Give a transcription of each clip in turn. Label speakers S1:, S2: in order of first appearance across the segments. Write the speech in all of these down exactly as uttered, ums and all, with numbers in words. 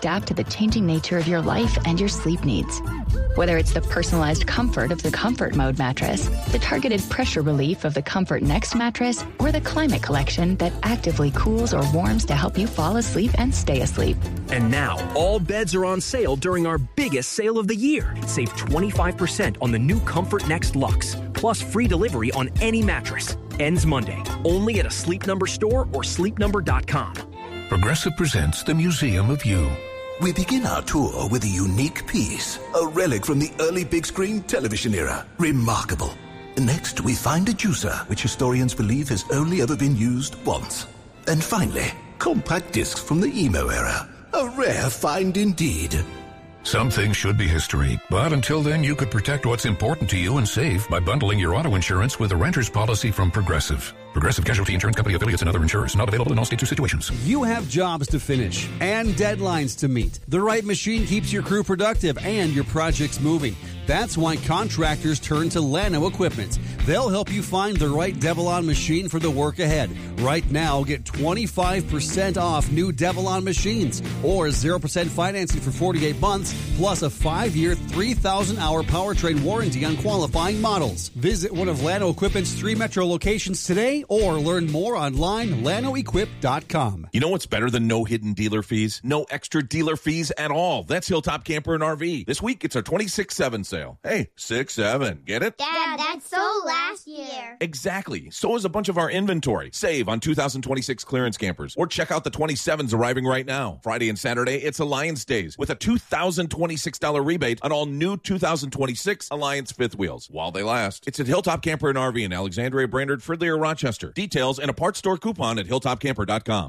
S1: adapt to the changing nature of your life and your sleep needs. Whether it's the personalized comfort of the Comfort Mode mattress, the targeted pressure relief of the Comfort Next mattress, or the Climate Collection that actively cools or warms to help you fall asleep and stay asleep.
S2: And now, all beds are on sale during our biggest sale of the year. Save twenty-five percent on the new Comfort Next Luxe, plus free delivery on any mattress. Ends Monday, only at a Sleep Number store or sleep number dot com.
S3: Progressive presents the Museum of You.
S4: We begin our tour with a unique piece, a relic from the early big screen television era. Remarkable. Next, we find a juicer, which historians believe has only ever been used once. And finally, compact discs from the emo era. A rare find indeed.
S3: Some things should be history, but until then, you could protect what's important to you and save by bundling your auto insurance with a renter's policy from Progressive. Progressive Casualty Insurance Company affiliates and other insurers. Not available in all states or situations.
S5: You have jobs to finish and deadlines to meet. The right machine keeps your crew productive and your projects moving. That's why contractors turn to Llano Equipment. They'll help you find the right Devilon machine for the work ahead. Right now, get twenty-five percent off new Devilon machines or zero percent financing for forty-eight months, plus a five-year, three thousand hour powertrain warranty on qualifying models. Visit one of Llano Equipment's three metro locations today or learn more online, llano equip dot com.
S6: You know what's better than no hidden dealer fees? No extra dealer fees at all. That's Hilltop Camper and R V. This week, it's our twenty-six seven sale. Hey, six seven. Get it?
S7: Dad, that's so last year.
S6: Exactly. So is a bunch of our inventory. Save on two thousand twenty-six clearance campers. Or check out the twenty-sevens arriving right now. Friday and Saturday, it's Alliance Days with a two thousand twenty-six dollars rebate on all new two thousand twenty-six Alliance fifth wheels while they last. It's at Hilltop Camper and R V in Alexandria, Brainerd, Fridley, or Rochester. Details and a parts store coupon at hilltop camper dot com.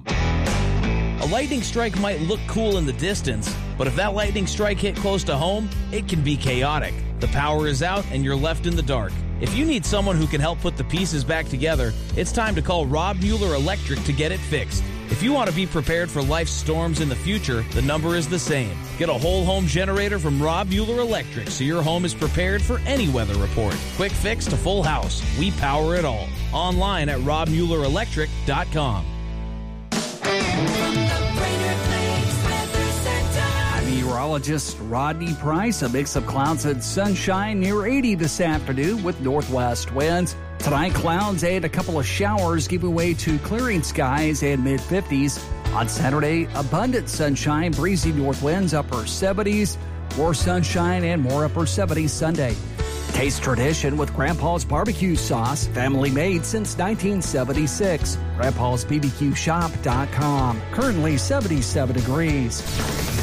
S8: A lightning strike might look cool in the distance, but if that lightning strike hit close to home, it can be chaotic. The power is out and you're left in the dark. If you need someone who can help put the pieces back together, it's time to call Rob Mueller Electric to get it fixed. If you want to be prepared for life's storms in the future, the number is the same. Get a whole home generator from Rob Mueller Electric so your home is prepared for any weather report. Quick fix to full house. We power it all. Online at rob mueller electric dot com.
S9: Meteorologist Rodney Price. A mix of clouds and sunshine near eighty this afternoon with northwest winds. Tonight, clouds and a couple of showers giving way to clearing skies and mid-fifties. On Saturday, abundant sunshine, breezy north winds, upper seventies. More sunshine and more upper seventies Sunday. Taste tradition with Grandpa's barbecue sauce, family made since nineteen seventy-six. grandpas b b q shop dot com. Currently seventy-seven degrees.